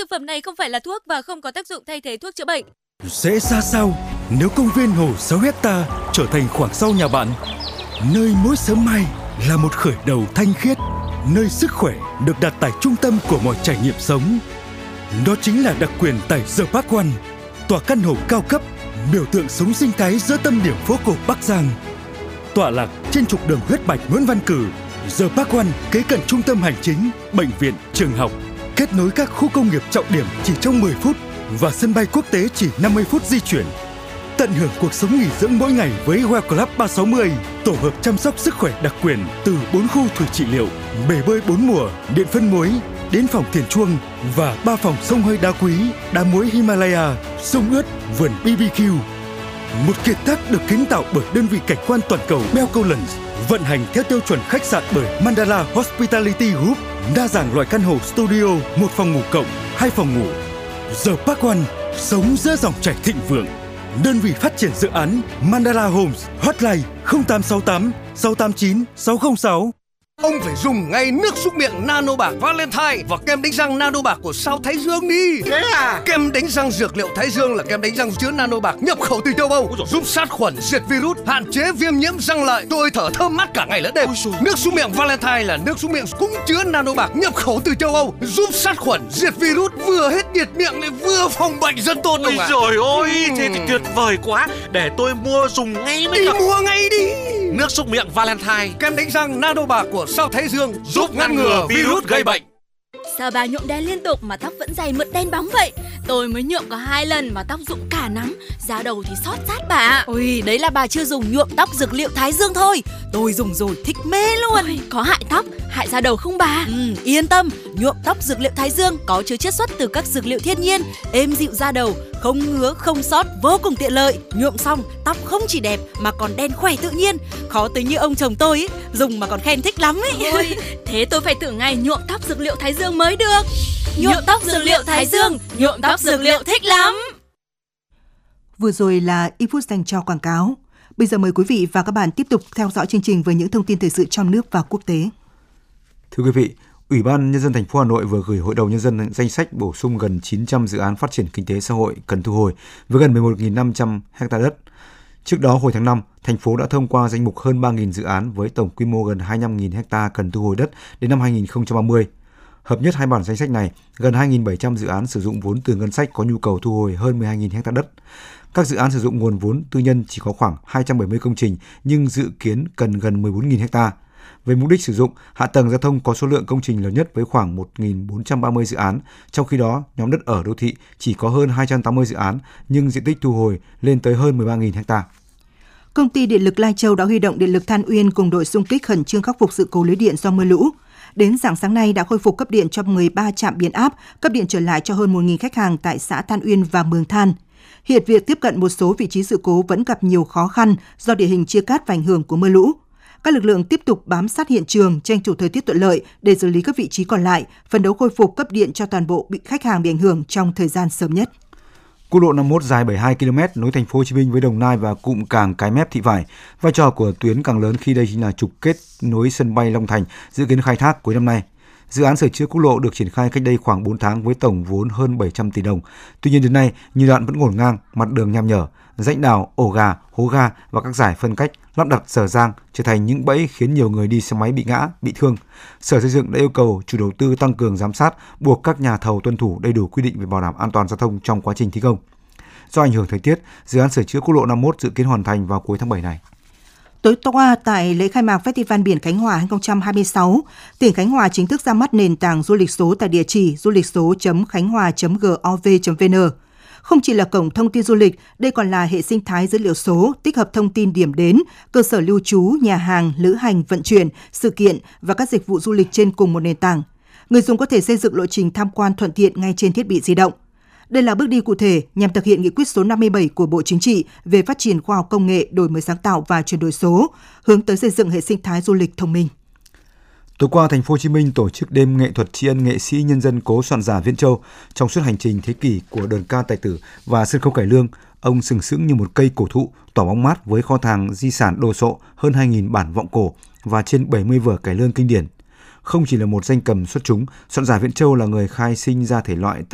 Thực phẩm này không phải là thuốc và không có tác dụng thay thế thuốc chữa bệnh. Sẽ ra sao nếu công viên hồ 6 hecta trở thành khoảng sau nhà bạn? Nơi mỗi sớm mai là một khởi đầu thanh khiết, nơi sức khỏe được đặt tại trung tâm của mọi trải nghiệm sống. Đó chính là đặc quyền tại The Park One, tòa căn hộ cao cấp, biểu tượng sống sinh thái giữa tâm điểm phố cổ Bắc Giang. Tọa lạc trên trục đường huyết mạch Nguyễn Văn Cử, The Park One kế cận trung tâm hành chính, bệnh viện, trường học, kết nối các khu công nghiệp trọng điểm chỉ trong 10 phút và sân bay quốc tế chỉ 50 phút di chuyển. Tận hưởng cuộc sống nghỉ dưỡng mỗi ngày với Well Club 360, tổ hợp chăm sóc sức khỏe đặc quyền từ 4 khu thủy trị liệu, bể bơi 4 mùa, điện phân muối, đến phòng thiền chuông và 3 phòng xông hơi đá quý, đá muối Himalaya, sông ướt, vườn BBQ. Một kiệt tác được kiến tạo bởi đơn vị cảnh quan toàn cầu Bell Collins, vận hành theo tiêu chuẩn khách sạn bởi Mandala Hospitality Group, đa dạng loại căn hộ studio, 1 phòng ngủ cộng, 2 phòng ngủ. The Park One, sống giữa dòng chảy thịnh vượng. Đơn vị phát triển dự án Mandala Homes, hotline 0868 689 606. Ông phải dùng ngay nước súc miệng Nano Bạc Valentine và kem đánh răng Nano Bạc của Sao Thái Dương đi. Thế à? Kem đánh răng dược liệu Thái Dương là kem đánh răng chứa Nano Bạc nhập khẩu từ châu Âu, giúp sát khuẩn, diệt virus, hạn chế viêm nhiễm răng lợi. Tôi thở thơm mát cả ngày lẫn đêm. Nước súc miệng Valentine là nước súc miệng cũng chứa Nano Bạc nhập khẩu từ châu Âu, giúp sát khuẩn, diệt virus, vừa hết nhiệt miệng lại vừa phòng bệnh rất tốt. Ôi trời ơi, thế thì tuyệt vời quá. Để tôi mua dùng ngay mới được. Đi mua ngay đi. Nước súc miệng Valentine, kem đánh răng Nano Bạc của Sao Thái Dương giúp ngăn ngừa virus gây bệnh. Sao bà nhuộm đen liên tục mà tóc vẫn dày mượt đen bóng vậy? Tôi mới nhuộm có 2 lần mà tóc rụng cả nắm, da đầu thì xót rát bà. Ôi, đấy là bà chưa dùng nhuộm tóc dược liệu Thái Dương thôi. Tôi dùng rồi thích mê luôn. Ôi, có hại tóc, hại da đầu không bà? Yên tâm, nhuộm tóc dược liệu Thái Dương có chứa chiết xuất từ các dược liệu thiên nhiên, êm dịu da đầu, không ngứa, không xót, vô cùng tiện lợi. Nhuộm xong, tóc không chỉ đẹp mà còn đen khỏe tự nhiên. Khó tính như ông chồng tôi ấy, dùng mà còn khen thích lắm ấy. Ôi, thế tôi phải thử ngay nhuộm tóc dược liệu Thái Dương mới được. Nhuộm tóc dược liệu Thái Dương, nhuộm tóc dược liệu thích lắm. Vừa rồi là ít phút dành cho quảng cáo. Bây giờ mời quý vị và các bạn tiếp tục theo dõi chương trình với những thông tin thời sự trong nước và quốc tế. Thưa quý vị, Ủy ban Nhân dân thành phố Hà Nội vừa gửi Hội đồng Nhân dân danh sách bổ sung gần 900 dự án phát triển kinh tế xã hội cần thu hồi với gần 11.500 ha đất. Trước đó, hồi tháng 5, thành phố đã thông qua danh mục hơn 3.000 dự án với tổng quy mô gần 25.000 ha cần thu hồi đất đến năm 2030. Hợp nhất hai bản danh sách này, gần 2.700 dự án sử dụng vốn từ ngân sách có nhu cầu thu hồi hơn 12.000 ha đất. Các dự án sử dụng nguồn vốn tư nhân chỉ có khoảng 270 công trình nhưng dự kiến cần gần 14.000 ha. Về mục đích sử dụng, hạ tầng giao thông có số lượng công trình lớn nhất với khoảng 1.430 dự án, trong khi đó nhóm đất ở đô thị chỉ có hơn 280 dự án nhưng diện tích thu hồi lên tới hơn 13.000 ha. Công ty Điện lực Lai Châu đã huy động điện lực Than Uyên cùng đội xung kích khẩn trương khắc phục sự cố lưới điện do mưa lũ. Đến rạng sáng nay đã khôi phục cấp điện cho 13 trạm biến áp, cấp điện trở lại cho hơn 1.000 khách hàng tại xã Than Uyên và Mường Than. Hiện việc tiếp cận một số vị trí sự cố vẫn gặp nhiều khó khăn do địa hình chia cắt và ảnh hưởng của mưa lũ. Các lực lượng tiếp tục bám sát hiện trường, tranh thủ thời tiết thuận lợi để xử lý các vị trí còn lại, phấn đấu khôi phục cấp điện cho toàn bộ khách hàng bị ảnh hưởng trong thời gian sớm nhất. Quốc lộ 51 dài 72 km nối thành phố Hồ Chí Minh với Đồng Nai và cụm cảng Cái Mép Thị Vải. Vai trò của tuyến càng lớn khi đây chính là trục kết nối sân bay Long Thành, dự kiến khai thác cuối năm nay. Dự án sửa chữa quốc lộ được triển khai cách đây khoảng 4 tháng với tổng vốn hơn 700 tỷ đồng. Tuy nhiên đến nay, nhiều đoạn vẫn ngổn ngang, mặt đường nham nhở, rãnh đào, ổ gà, hố ga và các giải phân cách lắp đặt dở dang trở thành những bẫy khiến nhiều người đi xe máy bị ngã, bị thương. Sở Xây dựng đã yêu cầu chủ đầu tư tăng cường giám sát, buộc các nhà thầu tuân thủ đầy đủ quy định về bảo đảm an toàn giao thông trong quá trình thi công. Do ảnh hưởng thời tiết, dự án sửa chữa quốc lộ 51 dự kiến hoàn thành vào cuối tháng 7 này. Tối qua, tại lễ khai mạc Festival Biển Khánh Hòa 2026, tỉnh Khánh Hòa chính thức ra mắt nền tảng du lịch số tại địa chỉ du lịch số.khánh hòa.gov.vn. Không chỉ là cổng thông tin du lịch, đây còn là hệ sinh thái dữ liệu số tích hợp thông tin điểm đến, cơ sở lưu trú, nhà hàng, lữ hành, vận chuyển, sự kiện và các dịch vụ du lịch trên cùng một nền tảng. Người dùng có thể xây dựng lộ trình tham quan thuận tiện ngay trên thiết bị di động. Đây là bước đi cụ thể nhằm thực hiện nghị quyết số 57 của Bộ Chính trị về phát triển khoa học công nghệ, đổi mới sáng tạo và chuyển đổi số, hướng tới xây dựng hệ sinh thái du lịch thông minh. Tối qua, thành phố Hồ Chí Minh tổ chức đêm nghệ thuật tri ân nghệ sĩ nhân dân cố soạn giả Viễn Châu. Trong suốt hành trình thế kỷ của đờn ca tài tử và sân khấu cải lương, ông sừng sững như một cây cổ thụ tỏa bóng mát với kho tàng di sản đồ sộ hơn 2.000 bản vọng cổ và trên 70 vở cải lương kinh điển. Không chỉ là một danh cầm xuất chúng, soạn giả Viễn Châu là người khai sinh ra thể loại